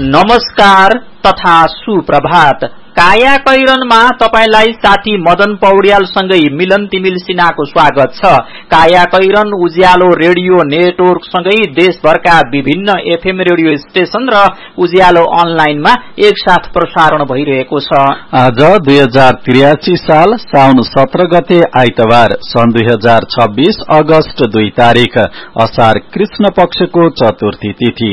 नमस्कार तथा सुप्रभात। काया कैरनमा तपाईलाई साथी मदन पौड्यालसँगै मिलन तिमिल सिन्हाको स्वागत छ। काया कैरन उज्यालो रेडियो नेटवर्क सँगै देशभरका विभिन्न एफएम रेडियो स्टेशन र उज्यालो अनलाइनमा एकसाथ प्रसारण भइरहेको छ। आज 2083 साल साउन 17 गते आइतबार सन् 2026 अगस्त 2 तारिक असार कृष्ण पक्षको चतुर्थी तिथि।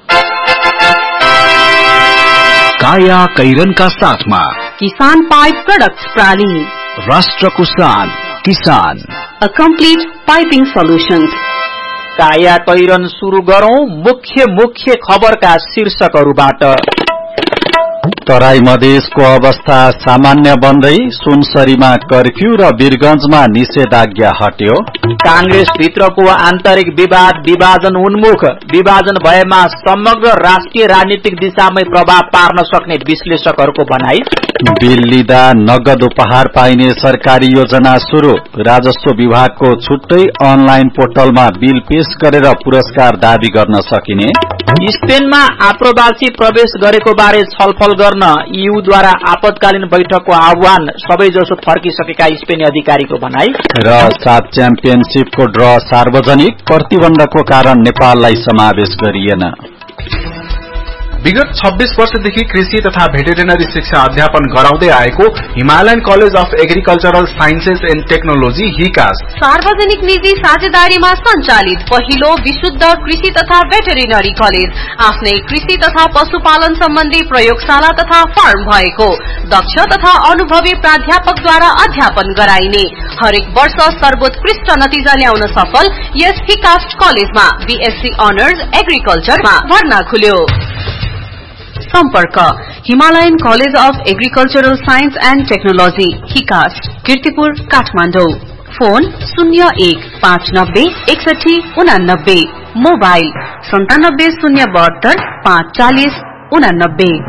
काया कैरनका साथमा किसान पाइप प्रोडक्ट्स प्राली, राष्ट्रको शान किसान, अ कम्प्लिट पाइपिङ सोल्युशन्स। काया कैरन सुरु गरौं मुख्य खबरका शीर्षकहरूबाट। तराई मधेसको अवस्था सामान्य बन्दै सुनसरीमा कर्फ्यू र वीरगंजमा निषेधाज्ञा हट्यो। कांग्रेस भित्रको आन्तरिक विभाजन उन्मुख, विभाजन भएमा समग्र राष्ट्रिय राजनीतिक दिशामै प्रभाव पार्न सक्ने विश्लेषकहरूको भनाई। बिल लिँदा नगद उपहार पाइने सरकारी योजना शुरू, राजस्व विभागको छुट्टै अनलाइन पोर्टलमा बिल पेश गरेर पुरस्कार दावी गर्न सकिने। स्पेनमा आप्रवासी प्रवेश गरेको बारे छलफल गर्न ईयूद्वारा आपतकालीन बैठकको आह्वान, सबैजसो फर्किसकेका स्पेनी अधिकारीको भनाई। र साफ च्याम्पियनशिपको ड्र सार्वजनिक, प्रतिबन्धको कारण नेपाललाई समावेश गरिएन। विगत 26 वर्षदेखि कृषि तथा भेटेरिनरी शिक्षा अध्यापन गराउँदै आएको Himalayan college of agricultural sciences and technology हिकास सार्वजनिक निजी साझेदारीमा सञ्चालित पहिलो विशुद्ध कृषि तथा भेटेरिनरी कलेज, आफ्नै कृषि तथा पशुपालन सम्बन्धी प्रयोगशाला तथा फार्म भएको, दक्ष तथा अनुभवी प्राध्यापकद्वारा अध्यापन गराइने, हरेक वर्ष सर्वोत्कृष्ट नतिजा ल्याउन सफल यस हिकास कलेजमा बीएससी अनर्स एग्रिकल्चरमा भर्ना खुल्यो। सम्पर्क Himalayan college of agricultural science and technology हिकास, Kirtipur, Kathmandu. Phone 01596189, mobile 9702454089।